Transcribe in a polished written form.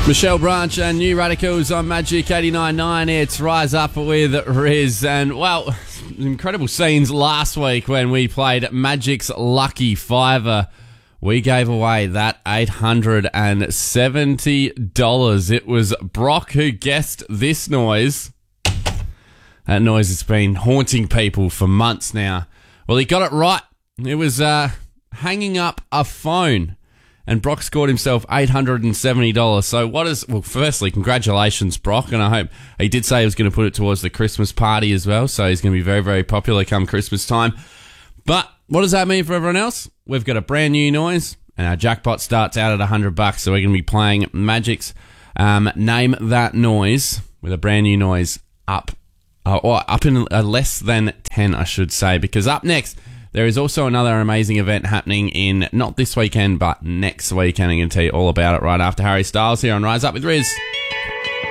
Michelle Branch and New Radicals on Magic 89.9. It's Rise Up with Riz. And, well, incredible scenes last week when we played Magic's Lucky Fiver. We gave away that $870. It was Brock who guessed this noise. That noise has been haunting people for months now. Well, he got it right. It was hanging up a phone. And Brock scored himself $870. So well, firstly, congratulations, Brock. And I hope he did say he was going to put it towards the Christmas party as well. So he's going to be very, very popular come Christmas time. But what does that mean for everyone else? We've got a brand new noise and our jackpot starts out at $100. So we're going to be playing Magic's Name That Noise with a brand new noise up in less than 10, I should say. Because up next, there is also another amazing event happening in not this weekend, but next weekend. I'm going to tell you all about it right after Harry Styles here on Rise Up with Riz.